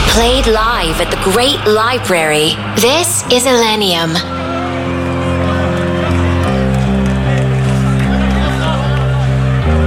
Played live at the Great Library. This is Illenium.